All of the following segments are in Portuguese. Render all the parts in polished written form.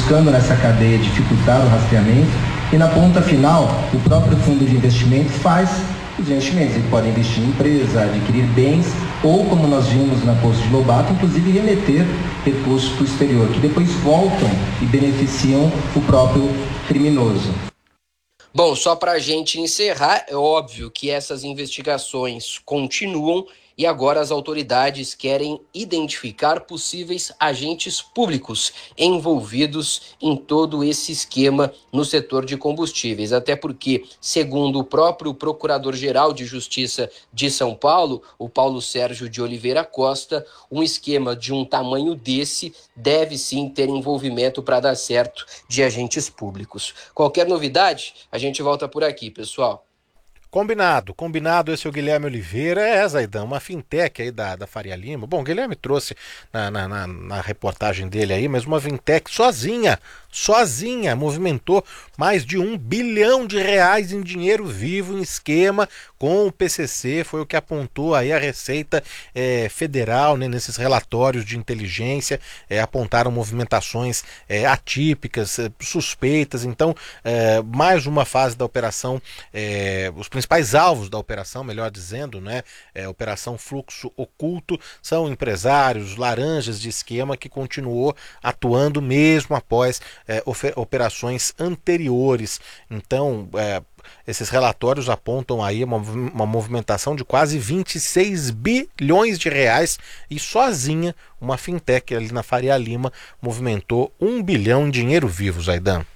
buscando nessa cadeia dificultar o rastreamento, e na ponta final, o próprio fundo de investimento faz os investimentos. Ele pode investir em empresa, adquirir bens, ou, como nós vimos na Poço de Lobato, inclusive remeter recursos para o exterior, que depois voltam e beneficiam o próprio criminoso. Bom, só para a gente encerrar, é óbvio que essas investigações continuam e agora as autoridades querem identificar possíveis agentes públicos envolvidos em todo esse esquema no setor de combustíveis. Até porque, segundo o próprio Procurador-Geral de Justiça de São Paulo, o Paulo Sérgio de Oliveira Costa, um esquema de um tamanho desse deve sim ter envolvimento para dar certo de agentes públicos. Qualquer novidade, a gente volta por aqui, pessoal. Combinado, esse é o Guilherme Oliveira, Zaidan, uma fintech aí da Faria Lima. Bom, o Guilherme trouxe na reportagem dele aí, mas uma fintech sozinha, movimentou mais de R$1 bilhão em dinheiro vivo em esquema com o PCC, foi o que apontou aí a Receita Federal, né, nesses relatórios de inteligência, apontaram movimentações atípicas, suspeitas. Então, mais uma fase da operação, os principais alvos da operação, melhor dizendo, né, Operação Fluxo Oculto, são empresários, laranjas de esquema que continuou atuando mesmo após operações anteriores. Então, esses relatórios apontam aí uma movimentação de quase R$26 bilhões e sozinha uma fintech ali na Faria Lima movimentou R$1 bilhão em dinheiro vivo, Zaidan.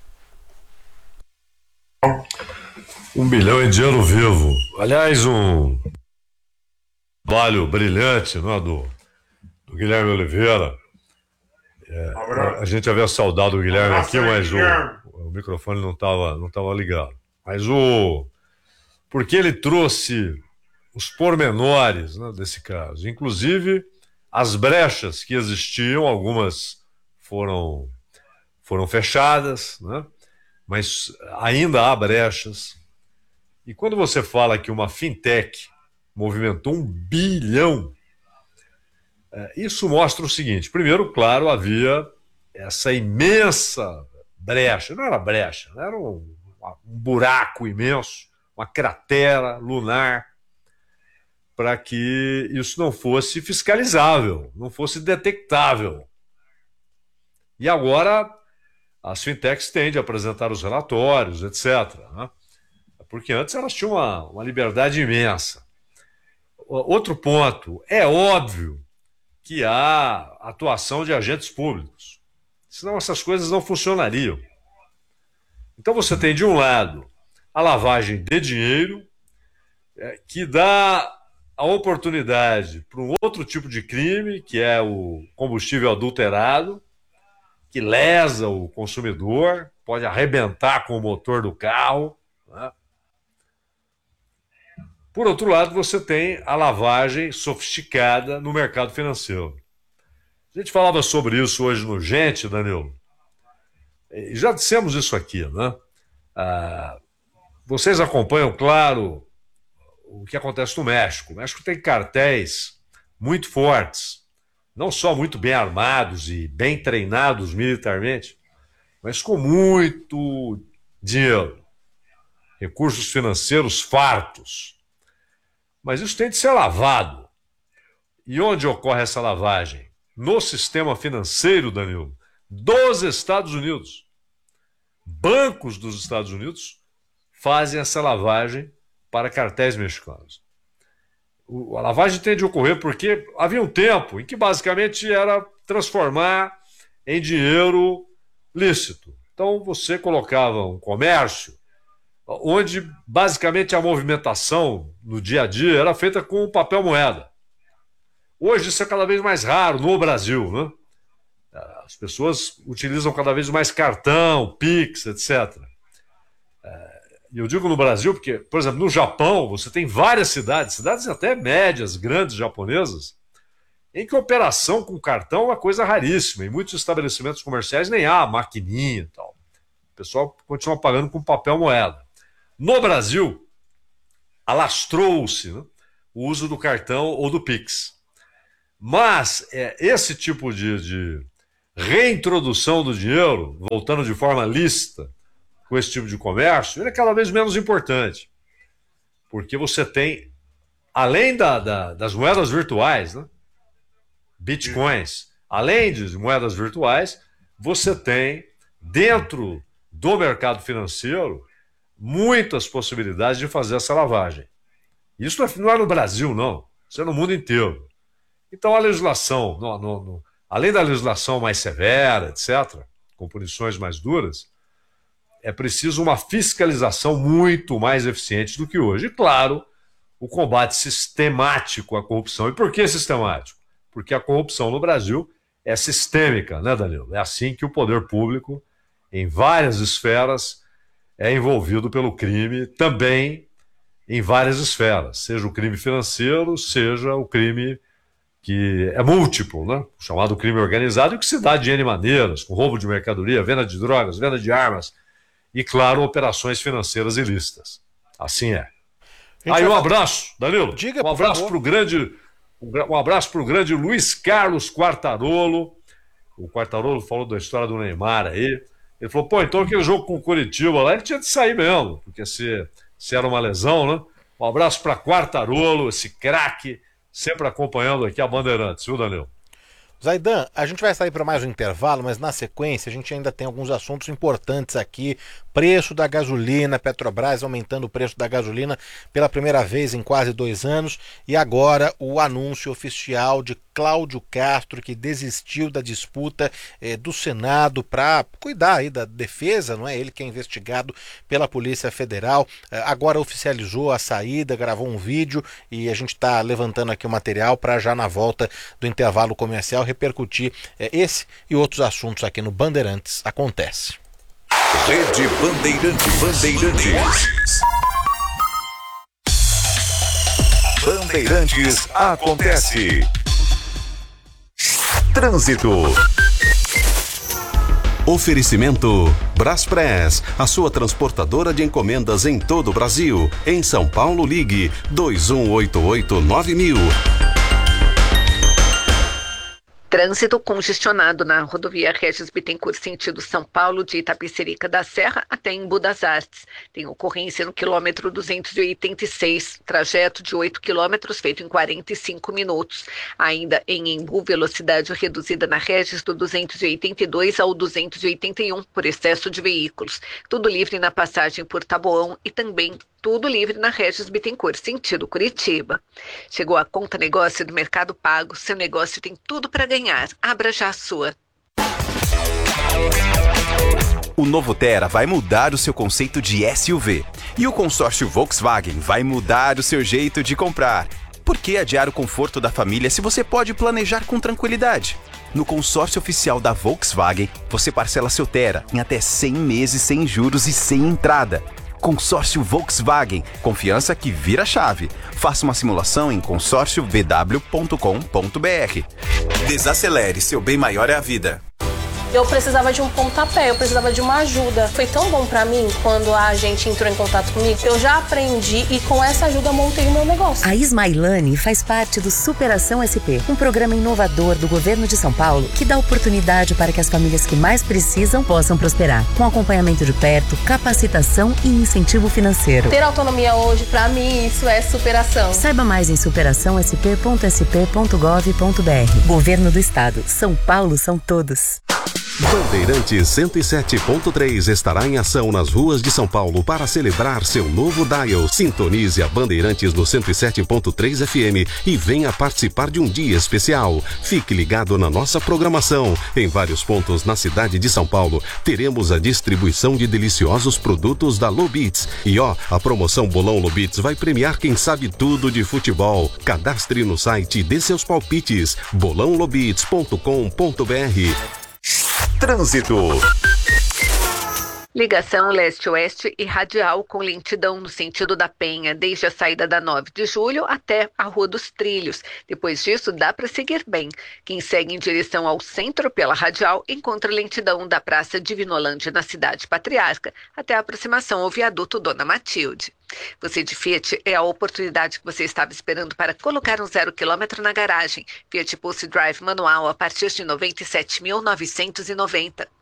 1 bilhão em dinheiro vivo. Aliás, um trabalho brilhante, não é, do Guilherme Oliveira. A gente havia saudado o Guilherme aqui, mas o microfone não estava ligado. Mas porque ele trouxe os pormenores, né, desse caso, inclusive as brechas que existiam, algumas foram fechadas, né, mas ainda há brechas. E quando você fala que uma fintech movimentou R$1 bilhão, isso mostra o seguinte: primeiro, claro, havia essa imensa brecha, não era brecha, era um buraco imenso, uma cratera lunar, para que isso não fosse fiscalizável, não fosse detectável. E agora as fintechs tendem a apresentar os relatórios, etc., né? Porque antes elas tinham uma liberdade imensa. Outro ponto, é óbvio que há atuação de agentes públicos, senão essas coisas não funcionariam. Então você tem, de um lado, a lavagem de dinheiro, que dá a oportunidade para um outro tipo de crime, que é o combustível adulterado, que lesa o consumidor, pode arrebentar com o motor do carro, né? Por outro lado, você tem a lavagem sofisticada no mercado financeiro. A gente falava sobre isso hoje no Gente, Danilo. Já dissemos isso aqui, né? Vocês acompanham, claro, o que acontece no México. O México tem cartéis muito fortes, não só muito bem armados e bem treinados militarmente, mas com muito dinheiro, recursos financeiros fartos. Mas isso tem de ser lavado. E onde ocorre essa lavagem? No sistema financeiro, Danilo, dos Estados Unidos. Bancos dos Estados Unidos fazem essa lavagem para cartéis mexicanos. A lavagem tem de ocorrer porque havia um tempo em que basicamente era transformar em dinheiro lícito. Então você colocava um comércio onde basicamente a movimentação no dia a dia era feita com papel moeda. Hoje isso é cada vez mais raro no Brasil, né? As pessoas utilizam cada vez mais cartão, Pix, etc. E eu digo no Brasil porque, por exemplo, no Japão você tem várias cidades até médias, grandes japonesas, em que a operação com cartão é uma coisa raríssima. Em muitos estabelecimentos comerciais nem há maquininha e tal. O pessoal continua pagando com papel moeda. No Brasil, alastrou-se, né, o uso do cartão ou do Pix. Mas esse tipo de reintrodução do dinheiro, voltando de forma lícita com esse tipo de comércio, ele é cada vez menos importante. Porque você tem, além das moedas virtuais, né? Bitcoins, além de moedas virtuais, você tem, dentro do mercado financeiro, muitas possibilidades de fazer essa lavagem. Isso não é no Brasil, não. Isso é no mundo inteiro. Então, a legislação, além da legislação mais severa, etc., com punições mais duras, é preciso uma fiscalização muito mais eficiente do que hoje. E, claro, o combate sistemático à corrupção. E por que sistemático? Porque a corrupção no Brasil é sistêmica, né, Danilo? É assim que o poder público, em várias esferas, é envolvido pelo crime, também em várias esferas, seja o crime financeiro, seja o crime que é múltiplo, né? O chamado crime organizado, que se dá de N maneiras, com roubo de mercadoria, venda de drogas, venda de armas e, claro, operações financeiras ilícitas. Assim é. Aí um abraço, Danilo. Diga, um abraço para o grande Luiz Carlos Quartarolo. O Quartarolo falou da história do Neymar aí. Ele falou, pô, então aquele jogo com o Curitiba lá, ele tinha de sair mesmo, porque se era uma lesão, né? Um abraço para Quartarolo, esse craque, sempre acompanhando aqui a Bandeirantes, viu, Danilo? Zaidan, a gente vai sair para mais um intervalo, mas na sequência a gente ainda tem alguns assuntos importantes aqui. Preço da gasolina, Petrobras aumentando o preço da gasolina pela primeira vez em quase 2 anos. E agora o anúncio oficial de Cláudio Castro, que desistiu da disputa do Senado para cuidar aí da defesa, não é? Ele que é investigado pela Polícia Federal. Agora oficializou a saída, gravou um vídeo e a gente está levantando aqui o material para já na volta do intervalo comercial repercutir esse e outros assuntos aqui no Bandeirantes Acontece. Rede Bandeirantes. Bandeirantes Acontece. Trânsito. Oferecimento Braspress, a sua transportadora de encomendas em todo o Brasil. Em São Paulo, ligue 2188-9000. Trânsito congestionado na rodovia Regis Bittencourt, sentido São Paulo, de Itapecerica da Serra até Embu das Artes. Tem ocorrência no quilômetro 286, trajeto de 8 quilômetros feito em 45 minutos. Ainda em Embu, velocidade reduzida na Regis do 282 ao 281 por excesso de veículos. Tudo livre na passagem por Taboão e também tudo livre na Regis Bittencourt, sentido Curitiba. Chegou a Conta Negócio do Mercado Pago. Seu negócio tem tudo para ganhar. Abra já a sua. O novo Tera vai mudar o seu conceito de SUV. E o consórcio Volkswagen vai mudar o seu jeito de comprar. Por que adiar o conforto da família se você pode planejar com tranquilidade? No consórcio oficial da Volkswagen, você parcela seu Tera em até 100 meses sem juros e sem entrada. Consórcio Volkswagen, confiança que vira chave. Faça uma simulação em consórciovw.com.br. Desacelere, seu bem maior é a vida. Eu precisava de um pontapé, eu precisava de uma ajuda. Foi tão bom pra mim quando a gente entrou em contato comigo. Eu já aprendi e com essa ajuda montei o meu negócio. A Ismailane faz parte do Superação SP, um programa inovador do governo de São Paulo que dá oportunidade para que as famílias que mais precisam possam prosperar, com acompanhamento de perto, capacitação e incentivo financeiro. Ter autonomia hoje, pra mim, isso é superação. Saiba mais em superaçãosp.sp.gov.br. Governo do Estado. São Paulo são todos. Bandeirantes 107.3 estará em ação nas ruas de São Paulo para celebrar seu novo dial. Sintonize a Bandeirantes no 107.3 FM e venha participar de um dia especial. Fique ligado na nossa programação. Em vários pontos na cidade de São Paulo, teremos a distribuição de deliciosos produtos da Lobits. E a promoção Bolão Lobits vai premiar quem sabe tudo de futebol. Cadastre no site e dê seus palpites. bolãolobits.com.br. Trânsito. Ligação leste-oeste e radial com lentidão no sentido da Penha, desde a saída da 9 de julho até a Rua dos Trilhos. Depois disso, dá para seguir bem. Quem segue em direção ao centro pela radial encontra lentidão da Praça Divinolândia na Cidade Patriarca até a aproximação ao viaduto Dona Matilde. Você de Fiat, é a oportunidade que você estava esperando para colocar um 0 km na garagem. Fiat Pulse Drive manual a partir de R$ 97.990.